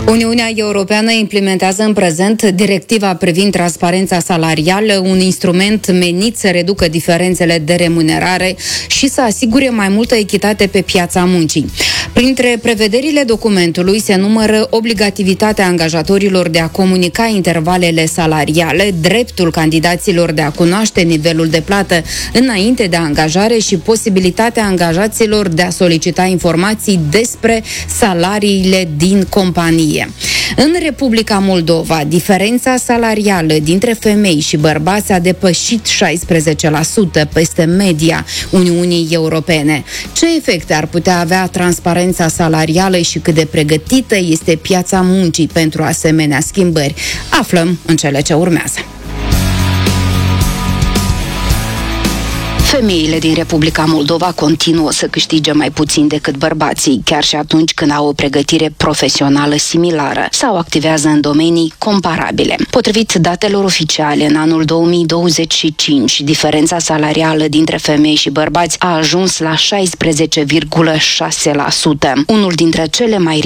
Uniunea Europeană implementează în prezent directiva privind transparența salarială, un instrument menit să reducă diferențele de remunerare și să asigure mai multă echitate pe piața muncii. Printre prevederile documentului se numără obligativitatea angajatorilor de a comunica intervalele salariale, dreptul candidaților de a cunoaște nivelul de plată înainte de angajare și posibilitatea angajaților de a solicita informații despre salariile din companie. În Republica Moldova, diferența salarială dintre femei și bărbați a depășit 16%, peste media Uniunii Europene. Ce efecte ar putea avea transparența salarială și cât de pregătită este piața muncii pentru asemenea schimbări? Aflăm în cele ce urmează. Femeile din Republica Moldova continuă să câștige mai puțin decât bărbații, chiar și atunci când au o pregătire profesională similară sau activează în domenii comparabile. Potrivit datelor oficiale, în anul 2025, diferența salarială dintre femei și bărbați a ajuns la 16,6%, unul dintre cele mai